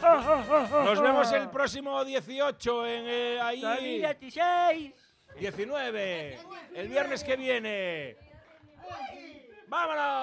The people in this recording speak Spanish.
Nos vemos el próximo 18 en ahí. 2016. 19. El viernes que viene. ¡Vámonos!